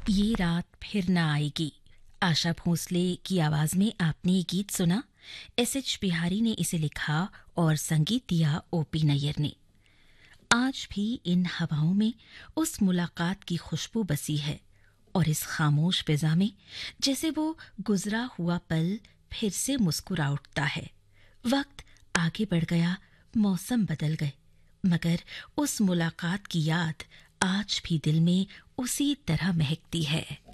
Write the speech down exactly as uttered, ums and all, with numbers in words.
ये रात फिर न आएगी। आशा भोसले की आवाज में आपने ये गीत सुना। एस एच बिहारी ने इसे लिखा और संगीत दिया ओ पी नैयर ने। आज भी इन हवाओं में उस मुलाकात की खुशबू बसी है और इस खामोश फिजा में जैसे वो गुजरा हुआ पल फिर से मुस्कुरा उठता है। वक्त आगे बढ़ गया, मौसम बदल गए, मगर उस मुलाकात की याद आज भी दिल में उसी तरह महकती है।